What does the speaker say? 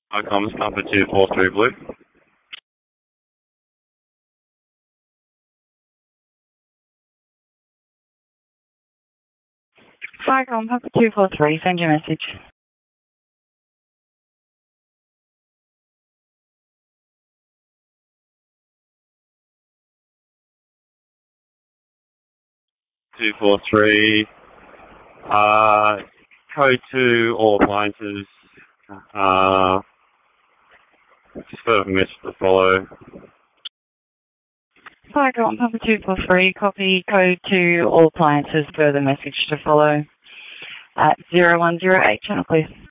Comms, number 243 Blue. Vicom, Papa 243, send your message. Two four three. Code to all appliances. Just further message to follow. Vicom, Papa 243, copy code to all appliances, further message to follow at 0108, channel please.